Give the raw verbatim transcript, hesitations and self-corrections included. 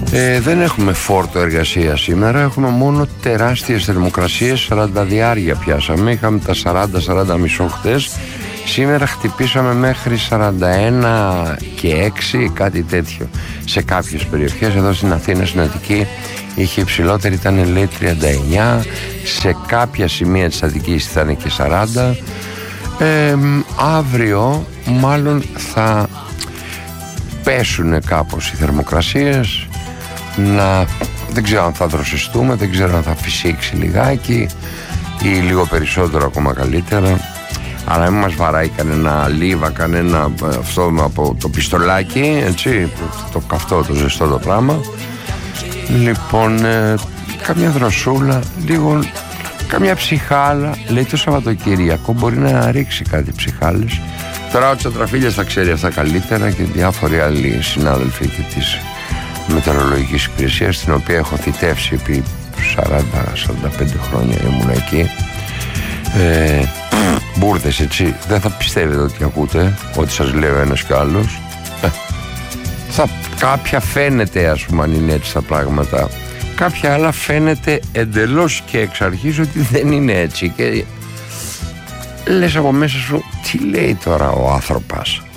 Ε, δεν έχουμε φόρτο εργασία σήμερα, έχουμε μόνο τεράστιες θερμοκρασίες, σαράντα διάρκεια πιάσαμε, είχαμε τα σαράντα σαράντα μισό χτες, σήμερα χτυπήσαμε μέχρι σαράντα ένα και έξι, κάτι τέτοιο σε κάποιες περιοχές. Εδώ στην Αθήνα, στην Αττική, είχε υψηλότερη, ήταν λέει τριάντα εννιά, σε κάποια σημεία της Αττικής θα είναι και σαράντα. ε, Αύριο μάλλον θα πέσουν κάπως οι θερμοκρασίες, να, δεν ξέρω αν θα δροσιστούμε, δεν ξέρω αν θα φυσήξει λιγάκι ή λίγο περισσότερο, ακόμα καλύτερα, αλλά μην μας βαράει κανένα λίβα, κανένα αυτό από το πιστολάκι, έτσι, το καυτό, το ζεστό το πράγμα. Λοιπόν, ε, καμιά δροσούλα, λίγο, καμιά ψυχάλα. Λέει το Σαββατοκύριακο μπορεί να ρίξει κάτι ψυχάλες. Τώρα ο Τσατραφίλιας θα ξέρει αυτά καλύτερα και διάφοροι άλλοι συνάδελφοι και της μετεωρολογικής υπηρεσίας, την οποία έχω θητεύσει επί σαράντα σαράντα πέντε χρόνια, ήμουν εκεί. ε, Μπούρδες, έτσι, δεν θα πιστεύετε ότι ακούτε ό,τι σας λέω ένας και άλλος. ε, θα, κάποια φαίνεται, ας πούμε, αν είναι έτσι τα πράγματα, κάποια άλλα φαίνεται εντελώς και εξ αρχής ότι δεν είναι έτσι και λες από μέσα σου, τι λέει τώρα ο άνθρωπος.